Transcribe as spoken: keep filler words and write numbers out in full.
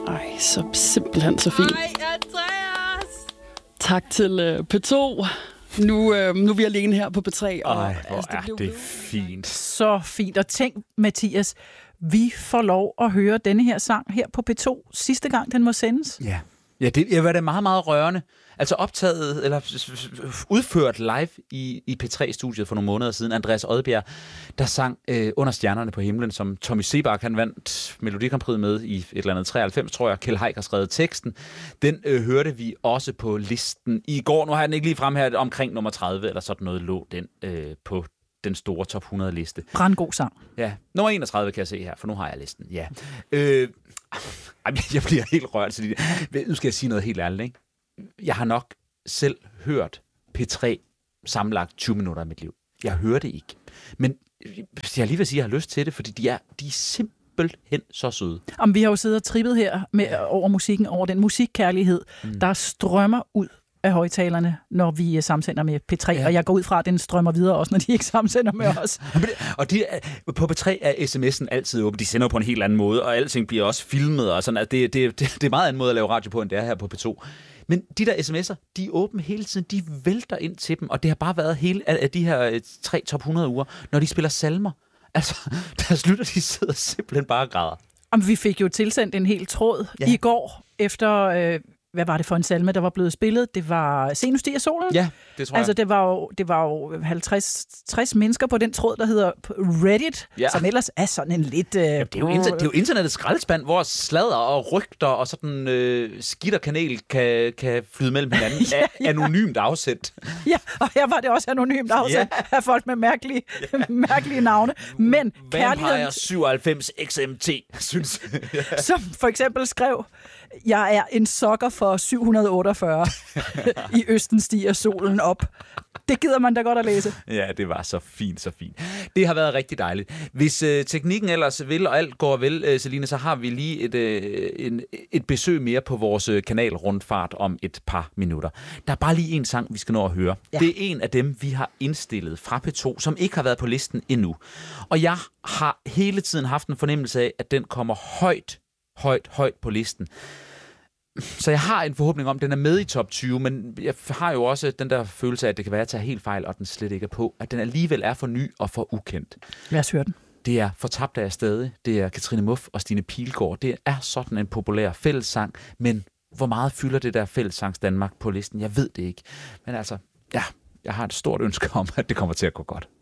Ej, så simpelthen så fint. Ej, Andreas! Tak til uh, P to. Nu, øh, nu er vi alene her på P tre. Og, Ej, hvor altså, det er det fint. Så fint. Og tænk, Mathias, vi får lov at høre denne her sang her på P to sidste gang, den må sendes. Ja, ja det, det var da meget, meget rørende. Altså optaget, eller udført live i, i P tre-studiet for nogle måneder siden. Andreas Odbjerg, der sang øh, Under stjernerne på himlen, som Tommy Sebak, han vandt Melodi Grand Prix med i et eller andet treoghalvfems, tror jeg. Kjeld Haik har skrevet teksten. Den øh, hørte vi også på listen i går. Nu har jeg den ikke lige frem her, omkring nummer tredive, eller sådan noget, lå den øh, på den store top hundrede-liste. Brandgod sang. Ja, nummer enogtredive kan jeg se her, for nu har jeg listen. Ja. Øh, jeg bliver helt rørt. Så nu skal jeg sige noget helt ærligt, ikke? Jeg har nok selv hørt P tre sammenlagt tyve minutter af mit liv. Jeg hører det ikke. Men jeg lige vil sige, at jeg har lyst til det, fordi de er, de er simpelthen så søde. Om vi har jo siddet og trippet her med, over musikken, over den musikkærlighed, mm. der strømmer ud af højtalerne, når vi samsender med P tre, ja. Og jeg går ud fra, at den strømmer videre også, når de ikke samsender med os. Og de, på P tre er sms'en altid åben. De sender på en helt anden måde, og alting bliver også filmet. Og sådan, at det, det, det, det er meget anden måde at lave radio på, end det er her på P to. Men de der sms'er, de er åbne hele tiden. De vælter ind til dem, og det har bare været hele af de her tre top hundrede uger, når de spiller salmer. Altså, der slutter de sidder simpelthen bare og græder. Om vi fik jo tilsendt en hel tråd ja. i går, efter... Øh, hvad var det for en salme, der var blevet spillet? Det var Se nu stiger solen. Ja, det tror jeg. Altså, det var jo, det var jo halvtreds tres mennesker på den tråd, der hedder Reddit, ja. Som ellers er sådan en lidt... Øh, ja, det, er jo inter- det er jo internettets skraldespand, hvor sladder og rygter og sådan øh, skidt og kanel kan, kan flyde mellem hinanden ja, ja. Anonymt afsæt. Ja, og her var det også anonymt afsæt ja. Af folk med mærkelige, ja. mærkelige navne. Men kærligheden... Vampire syvoghalvfems X M T, synes ja. Som for eksempel skrev... Jeg er en sokker for syv hundrede otteogfyrre. I østen stiger solen op. Det gider man da godt at læse. Ja, det var så fint, så fint. Det har været rigtig dejligt. Hvis øh, teknikken ellers vil, og alt går vel, øh, Celine, så har vi lige et, øh, en, et besøg mere på vores kanal Rundfart om et par minutter. Der er bare lige en sang, vi skal nå at høre. Ja. Det er en af dem, vi har indstillet fra P to, som ikke har været på listen endnu. Og jeg har hele tiden haft en fornemmelse af, at den kommer højt, højt, højt på listen. Så jeg har en forhåbning om, at den er med i top tyve, men jeg har jo også den der følelse af, at det kan være, at jeg tager helt fejl, og den slet ikke er på. At den alligevel er for ny og for ukendt. Lad os høre den. Det er Fortabt er jeg stadig. Det er Katrine Muff og Stine Pilgaard. Det er sådan en populær fællessang, men hvor meget fylder det der fællessangs Danmark på listen? Jeg ved det ikke. Men altså, ja, jeg har et stort ønske om, at det kommer til at gå godt.